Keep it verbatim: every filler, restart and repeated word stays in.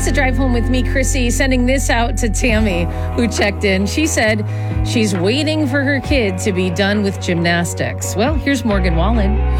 the drive home with me, Chrissy, sending this out to Tammy, who checked in. She said she's waiting for her kid to be done with gymnastics. Well, here's Morgan Wallen.